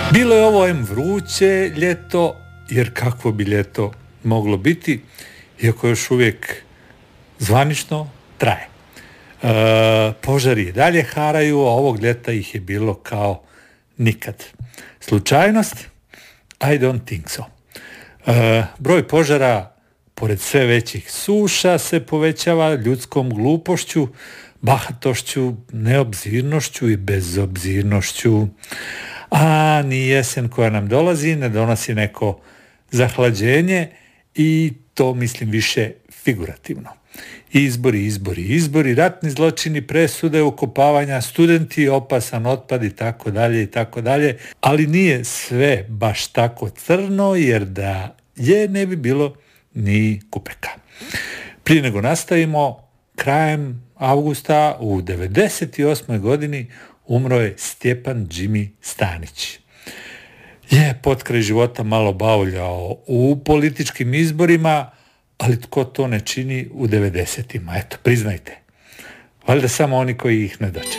Bilo je ovo vruće ljeto, jer kakvo bi ljeto moglo biti, iako još uvijek zvanično traje. Požari i dalje haraju, a ovog ljeta ih je bilo kao nikad. Slučajnost? I don't think so. Broj požara, pored sve većih suša, se povećava ljudskom glupošću, bahatošću, neobzirnošću i bezobzirnošću. A ni jesen koja nam dolazi ne donosi neko zahlađenje i to mislim više figurativno. Izbori, ratni zločini, presude, ukopavanja, studenti, opasan otpad i tako dalje, ali nije sve baš tako crno, jer da je ne bi bilo ni kupeka. Prije nego nastavimo, krajem avgusta u 98. godini umro je Stjepan Jimmy Stanić. Je potkraj života malo bauljao u političkim izborima, ali tko to ne čini u 90-ima? Eto, priznajte. Valjda samo oni koji ih ne dočekaju.